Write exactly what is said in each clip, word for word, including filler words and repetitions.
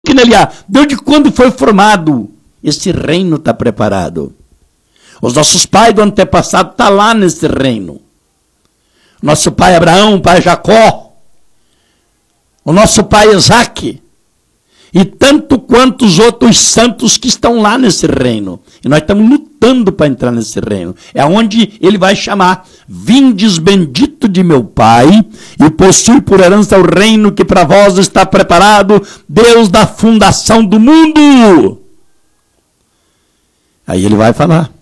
que nele há. Desde quando foi formado, esse reino está preparado. Os nossos pais do antepassado estão tá lá nesse reino. Nosso pai Abraão, o pai Jacó, o nosso pai Isaac, e tanto quanto os outros santos que estão lá nesse reino. E nós estamos lutando para entrar nesse reino. É onde ele vai chamar: vindes bendito de meu Pai, e possui por herança o reino que para vós está preparado, Deus da fundação do mundo. Aí ele vai falar.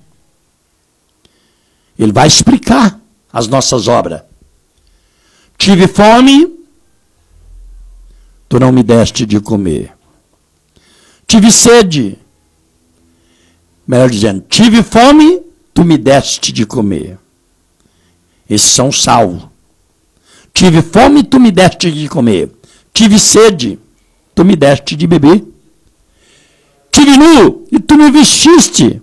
Ele vai explicar as nossas obras. Tive fome, tu não me deste de comer. Tive sede, melhor dizendo, tive fome, tu me deste de comer. Esses são salvos. Tive fome, tu me deste de comer. Tive sede, tu me deste de beber. Tive nu, e tu me vestiste.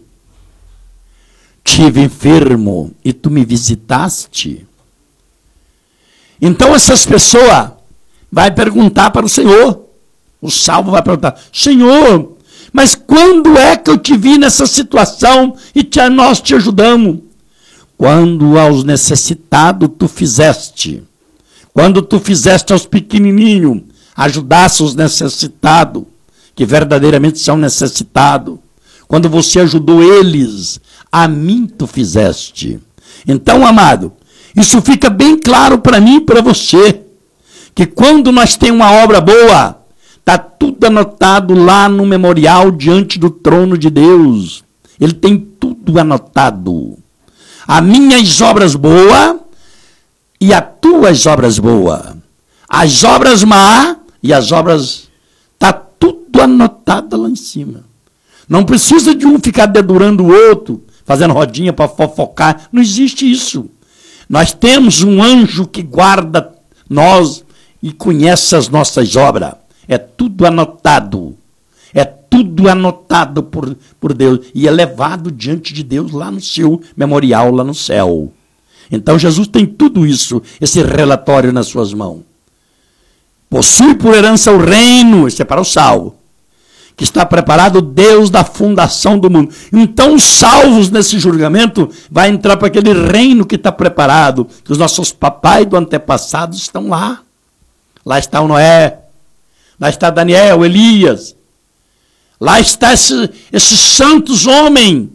Tive enfermo, e tu me visitaste. Então essas pessoas vão perguntar para o Senhor. O salvo vai perguntar: Senhor, mas quando é que eu te vi nessa situação e te, nós te ajudamos? Quando aos necessitados tu fizeste. Quando tu fizeste aos pequenininhos, ajudasse os necessitados, que verdadeiramente são necessitados. Quando você ajudou eles, a mim tu fizeste. Então, amado, isso fica bem claro para mim e para você, que quando nós temos uma obra boa, está tudo anotado lá no memorial diante do trono de Deus. Ele tem tudo anotado. As minhas obras boas e as tuas obras boas. As obras má e as obras... Está tudo anotado lá em cima. Não precisa de um ficar dedurando o outro, fazendo rodinha para fofocar. Não existe isso. Nós temos um anjo que guarda nós e conhece as nossas obras. É tudo anotado. É tudo anotado por, por Deus. E é levado diante de Deus lá no seu memorial, lá no céu. Então Jesus tem tudo isso, esse relatório nas suas mãos. Possui por herança o reino, isso é para o salvo, que está preparado Deus da fundação do mundo. Então os salvos nesse julgamento vai entrar para aquele reino que está preparado, que os nossos papais do antepassado estão lá. Lá está o Noé, lá está Daniel, Elias, lá está esse, esses santos homens.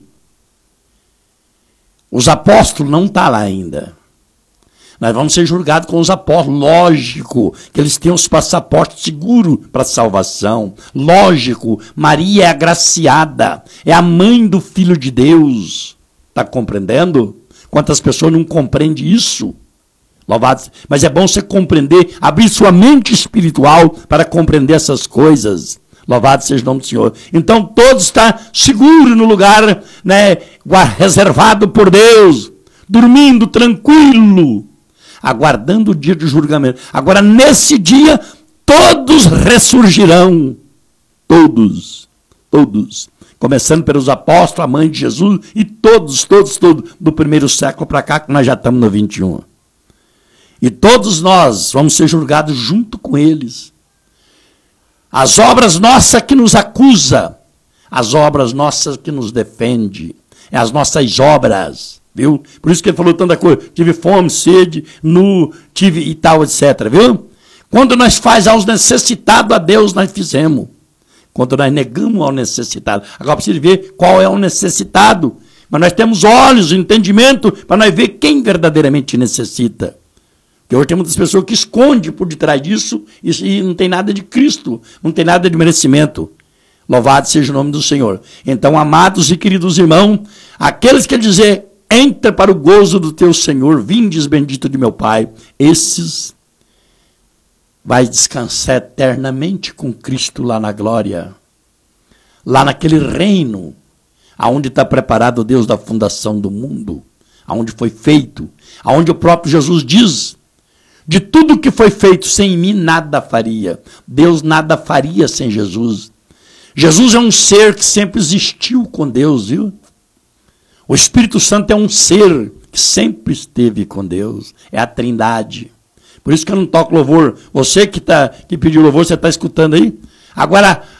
Os apóstolos não estão lá ainda. Nós vamos ser julgados com os apóstolos. Lógico que eles têm os passaportes seguros para a salvação. Lógico, Maria é agraciada, é a mãe do Filho de Deus. Está compreendendo? Quantas pessoas não compreendem isso? Louvado. Mas é bom você compreender, abrir sua mente espiritual para compreender essas coisas. Louvado seja o nome do Senhor. Então todos estão seguros no lugar, né, reservado por Deus, dormindo tranquilo, aguardando o dia do julgamento. Agora, nesse dia, todos ressurgirão. Todos, todos. Começando pelos apóstolos, a mãe de Jesus, e todos, todos, todos, do primeiro século para cá, que nós já estamos no vinte e um. E todos nós vamos ser julgados junto com eles. As obras nossas que nos acusa, as obras nossas que nos defende, é as nossas obras, viu? Por isso que ele falou tanta coisa, tive fome, sede, nu, tive e tal, etcétera, viu? Quando nós faz aos necessitados, a Deus nós fizemos. Quando nós negamos ao necessitado. Agora precisa ver qual é o necessitado. Mas nós temos olhos, entendimento, para nós ver quem verdadeiramente necessita. Porque hoje tem muitas pessoas que escondem por detrás disso e não tem nada de Cristo, não tem nada de merecimento. Louvado seja o nome do Senhor. Então, amados e queridos irmãos, aqueles que dizer, entra para o gozo do teu Senhor, vindes bendito de meu Pai, esses vai descansar eternamente com Cristo lá na glória, lá naquele reino, aonde está preparado o Deus da fundação do mundo, aonde foi feito, aonde o próprio Jesus diz, de tudo que foi feito sem mim, nada faria. Deus nada faria sem Jesus. Jesus é um ser que sempre existiu com Deus, viu? O Espírito Santo é um ser que sempre esteve com Deus. É a Trindade. Por isso que eu não toco louvor. Você que, tá, que pediu louvor, você está escutando aí? Agora,